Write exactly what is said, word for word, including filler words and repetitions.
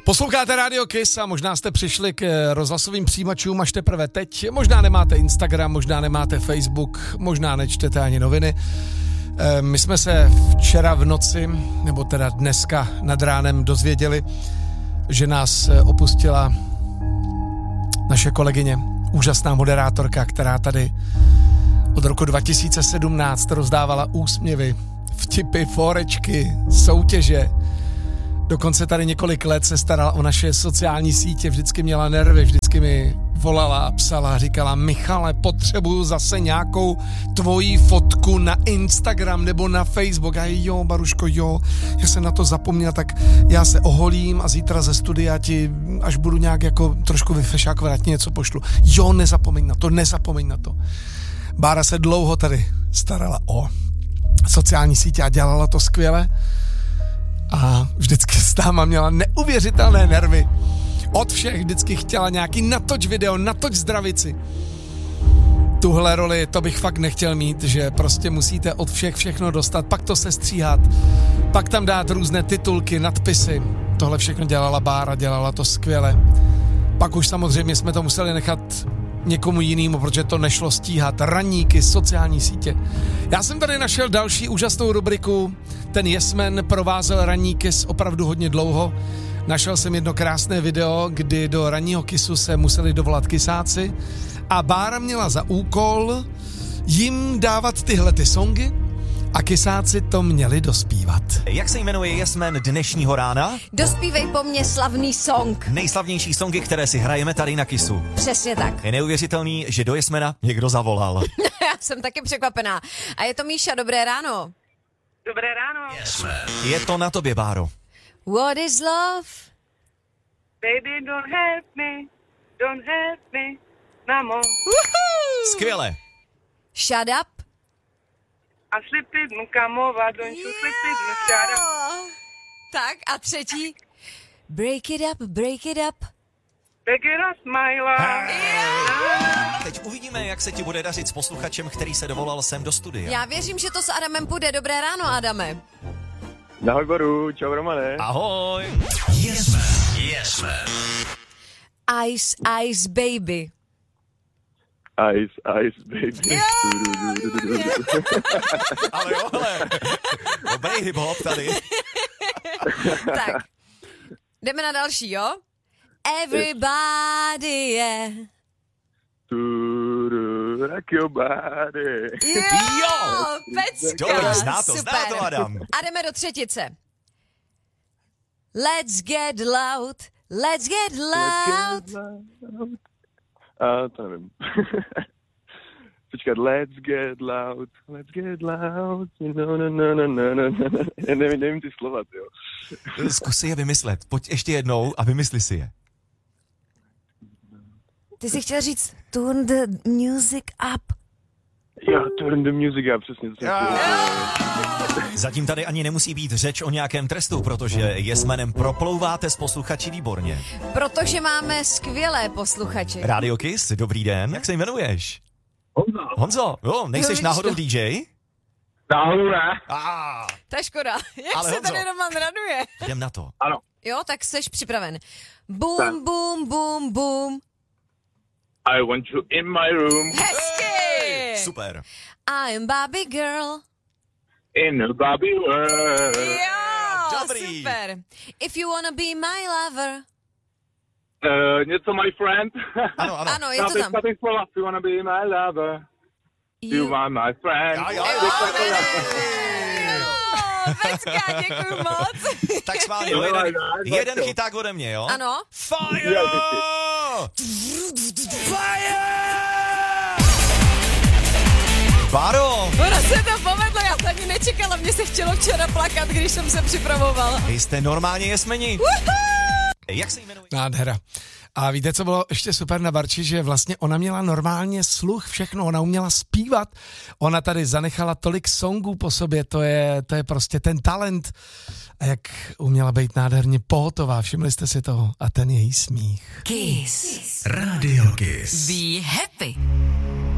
Posloucháte Radio Kiss a možná jste přišli k rozhlasovým přijímačům až teprve teď. Možná nemáte Instagram, možná nemáte Facebook, možná nečtete ani noviny. My jsme se včera v noci, nebo teda dneska nad ránem dozvěděli, že nás opustila naše kolegyně, úžasná moderátorka, která tady od roku dva tisíce sedmnáct rozdávala úsměvy, vtipy, fórečky, soutěže. Dokonce tady několik let se starala o naše sociální sítě, vždycky měla nervy, vždycky mi volala a psala, říkala: Michale, potřebuju zase nějakou tvoji fotku na Instagram nebo na Facebook. A jo, Baruško, jo, já jsem na to zapomněl, tak já se oholím a zítra ze studia ti, až budu nějak jako trošku vyfešákovat, ti něco pošlu. Jo, nezapomeň na to, nezapomeň na to. Bára se dlouho tady starala o sociální sítě a dělala to skvěle. A vždycky s náma měla neuvěřitelné nervy. Od všech vždycky chtěla nějaký natoč video, natoč zdravici. Tuhle roli, to bych fakt nechtěl mít, že prostě musíte od všech všechno dostat, pak to sestříhat, pak tam dát různé titulky, nadpisy. Tohle všechno dělala Bára, dělala to skvěle. Pak už samozřejmě jsme to museli nechat někomu jinému, protože to nešlo stíhat. Raníky, sociální sítě. Já jsem tady našel další úžasnou rubriku. Ten Yes Man provázel Raníky opravdu hodně dlouho. Našel jsem jedno krásné video, kdy do ranního kisu se museli dovolat kisáci a Bára měla za úkol jim dávat tyhle ty songy a kisáci to měli dospívat. Jak se jmenuje Yes Man dnešního rána? Dospívej po mně slavný song. Nejslavnější songy, které si hrajeme tady na Kisu. Přesně tak. Je neuvěřitelný, že do Yes Mana někdo zavolal. Já jsem taky překvapená. A je to Míša, dobré ráno. Dobré ráno. Yes Man. Je to na tobě, Báro. What is love? Baby, don't help me, don't help me, mamo. Woohoo! Skvěle. Shut up. A slip it, no come over, don't you slip it, no shut up. Tak a třetí. Break it up, break it up. Break it up, my love. Yeah. Teď uvidíme, jak se ti bude dařit s posluchačem, který se dovolal sem do studia. Já věřím, že to s Adamem půjde. Dobré ráno, Adame. Ahoj, Boru, čau, Romane. Ahoj. Yes Man. Yes Man. Ice, ice, baby. Ice, ice, baby. Yeah. Ale jo, ale. Dobrý hip-hop tady. Tak, jdeme na další, jo? Everybody, yeah. Rock your body. Jo! Pecka, Dobrý, zná to, super. zná to, Adam. A jdeme do třetice. Let's get loud, let's get loud. A to nevím. Počkat, let's get loud, let's get loud, no, no, no, no, no, no, no. Já nevím, nevím ty slova, jo. Zkus si je vymyslet, pojď ještě jednou a vymysli si je. Ty jsi chtěl říct turn the music up. Jo, turn the music up, přesně. To Zatím tady ani nemusí být řeč o nějakém trestu, protože Yes Manem proplouváte s posluchači výborně. Protože máme skvělé posluchače. Radio Kiss, dobrý den, jak se jmenuješ? Honzo. Honzo, jo, nejseš Jo, náhodou to- D J? Náhodou ne. Ah, To je škoda. Jak Ale se Honzo. tady Roman raduje. jdem na to. Ano. Jo, tak jsi připraven. Boom, Tak. boom, boom, boom. I want you in my room, Hezky! Super. I am Barbie girl. in a Barbie world. Jo, Dobrý. super. If you wanna be my lover. Uh, něco my friend. Ano, ano. Ano, je to tam. Nothing for love, you wanna be my lover. You are my friend. Jo, jo, Jo, jo. jo, pecka, děkuju moc. Tak schválně, Jo, jeden, jo, jo, jeden jo. chyták ode mě, jo? Ano. Fire! Fire! Báro, Ono se to povedlo, já to ani nečekala, mě se chtělo včera plakat, když jsem se připravovala. vy jste normálně jesmeni. Jak se jmenuje? Nádhera. A víte, co bylo ještě super na Barči, že vlastně ona měla normálně sluch, všechno, ona uměla zpívat, ona tady zanechala tolik songů po sobě, to je, to je prostě ten talent. A jak uměla být nádherně pohotová, všimli jste si toho? A ten její smích. Kiss. Radio Kiss. Be happy.